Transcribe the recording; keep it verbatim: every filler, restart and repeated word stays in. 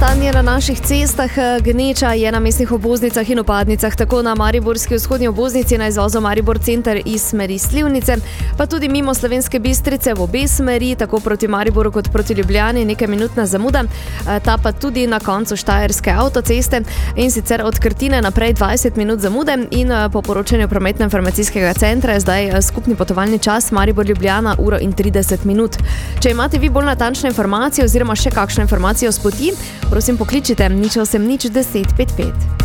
stanje na naših cestah. Gneča je na mestnih obvoznicah in vpadnicah, tako na mariborski vzhodni obvoznici na izvozu Maribor center iz smeri Slivnice, pa tudi mimo Slovenske Bistrice v obe smeri, tako proti Mariboru kot proti Ljubljani, nekaj minutna zamuda. Ta pa tudi na koncu Štajerske avtoceste in sicer od Krtine naprej dvajset minut zamude in po poročanju prometno-informacijskega centra je zdaj skupni potovalni čas Maribor-Ljubljana uro in trideset minut. Če imate vi bolj natančne informacije oziroma še kakšno informacijo s poti, prosim pokličite nič osem nič deset pet pet.